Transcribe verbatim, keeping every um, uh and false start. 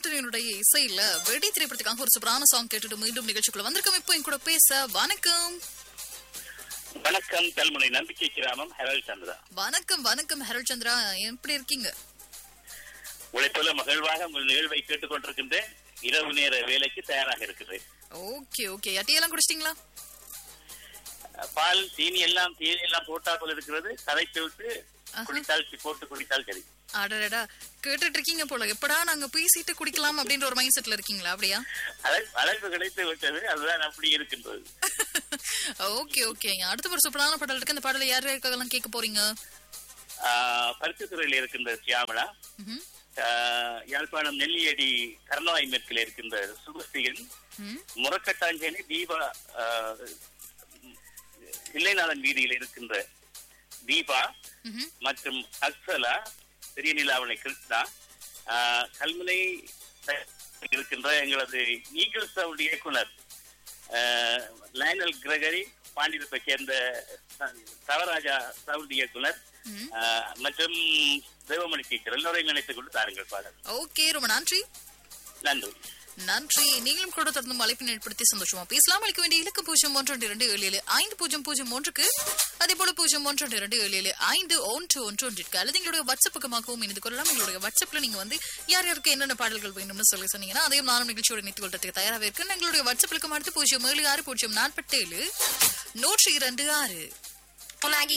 ஆண்டனியுடைய இசையில வெடி திரைப்படத்துக்காக ஒரு சூப்பரான சாங் கேட்டுட்டு மீண்டும் நிகழ்ச்சிக்குள்ள வந்திருக்கோம். இப்போ என் கூட பேச வணக்கம். வணக்கம் கல்முனை நம்பிக்கை கிராமம் ஹெரல் சந்திரா. வணக்கம் வணக்கம் ஹெரல் சந்திரா, எப்படி இருக்கீங்க? உழைப்புல மகிழ்வாக உங்கள் நிகழ்வை கேட்டுக்கொண்டிருக்கின்றேன். இரவு நேர வேலைக்கு தயாராக இருக்கிறேன். Okay okay டீயெல்லாம் குடிச்சிட்டீங்களா? பால் சீனி எல்லாம் தேனி எல்லாம் போட்டா போல இருக்கிறது. கதைத்து விட்டு குடித்தால் போட்டு குடித்தால் சரி. அடடா, கேட்டுட்டு இருக்கீங்க போல. எப்படா நாங்க பேசிட்டு குடிக்கலாம் அப்படின்ற ஒரு மைண்ட் செட்ல இருக்கீங்களா? அப்படியா? அழைப்பு கிடைத்து விட்டது, அதுதான் அப்படி இருக்கின்றது. ஓகே ஓகே அடுத்த ஒரு சூப்பரான பாடல் இருக்கு. அந்த பாடலை யார் யாருக்கெல்லாம் கேட்க போறீங்க? பருத்தி துறையில் இருக்கின்ற சியாமலா, யாழ்ப்பாணம் நெல்லியடி கர்ணவாய் மேற்கில் இருக்கின்ற சுபஸ்ரீகன், முரக்கட்டாஞ்சேனி தீபா இல்லைநாதன் வீதியில் இருக்கின்ற தீபா மற்றும் அக்சலா, பெரிய நிலாவணை கிருஷ்ணா, கல்முனை இருக்கின்ற எங்களது ஈகிள் சவுண்ட் இயக்குனர் லைனல் கிரகரி, பாண்டியத்தை சேர்ந்த தவராஜா சவுண்ட் இயக்குனர் மற்றும் தேவமணி டீச்சர் எல்லோரையும் நினைத்துக் கொண்டு தாருங்கள் பாடல். ஓகே, ரொம்ப நன்றி. நன்றி நன்றி. நீங்களும் கூட தொடர்ந்து அழைப்பினை ஏற்படுத்தி சந்தோஷமா பேசலாம். அளிக்க வேண்டிய இலக்கு பூஜ்ஜியம் ஒன்று இரண்டு ஏழு ஏழு ஐந்து பூஜ்ஜியம் பூஜ்ஜியம் ஒன்றுக்கு, அதே போல பூஜ்ஜியம் ஒன்று இரண்டு ஏழு ஏழு ஐந்து ஒன்று ஒன்று ஒன்றிற்கு அல்லது எங்களுடைய வாட்ஸ்அப் பக்கமாகவும் இணைந்து கொள்ளலாம். எங்களுடைய வாட்ஸ்அப்ல நீங்க வந்து யார் யாருக்கு என்னென்ன பாடல்கள் வேணும்னு சொல்லி சொன்னீங்கன்னா அதையும் நானும் நிகழ்ச்சியோட இணைத்துக் கொள்றதுக்கு தயாராக இருக்கு. எங்களுடைய வாட்ஸ்அப்லுக்கு அடுத்து பூஜ்ஜியம் ஏழு ஆறு பூஜ்ஜியம் நாற்பத்தி ஏழு நூற்றி இரண்டு ஆறு.